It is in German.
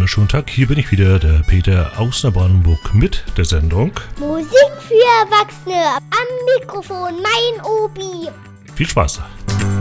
wunderschönen Tag. Hier bin ich wieder, der Peter aus Neubrandenburg mit der Sendung Musik für Erwachsene. Am Mikrofon mein Obi. Viel Spaß da!